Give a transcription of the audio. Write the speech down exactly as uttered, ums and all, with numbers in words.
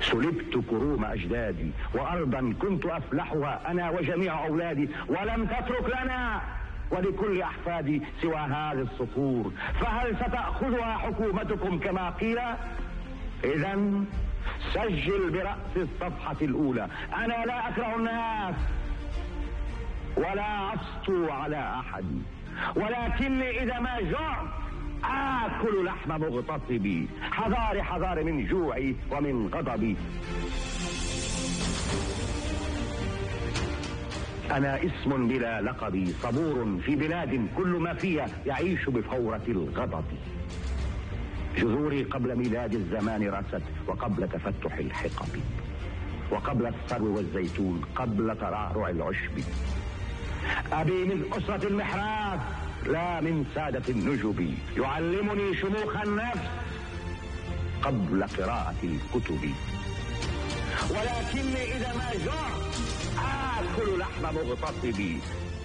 سلبت كروم أجدادي وأرضا كنت أفلحها أنا وجميع أولادي، ولم تترك لنا ولكل أحفادي سوى هذه السطور، فهل ستأخذها حكومتكم كما قيل؟ إذن سجل برأس الصفحة الأولى: أنا لا أكره الناس ولا أسطو على أحد، ولكني إذا ما جعت آكل لحم مغتصبي، حذاري حذاري من جوعي ومن غضبي. أنا اسم بلا لقب، صبور في بلاد كل ما فيها يعيش بفورة الغضب. جذوري قبل ميلاد الزمان رست، وقبل تفتح الحقب، وقبل الثرو والزيتون، قبل ترعرع العشب. أبي من أسرة المحراب لا من سادة النجب، يعلمني شموخ النفس قبل قراءة الكتب، ولكني إذا ما جعت آكل لحم مغتصبي.